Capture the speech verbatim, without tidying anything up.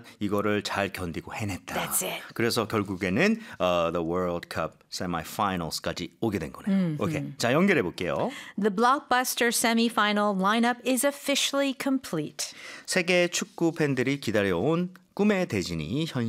이거를 잘 견디고 해냈다. That's it. 그래서 결국에는 uh, the World Cup semifinals까지 오게 된 거네요. Mm-hmm. 오케이, 자 연결해 볼게요. The blockbuster semifinal lineup is officially complete. 세계 축구 팬들이 기다려온 꿈의 대진이 현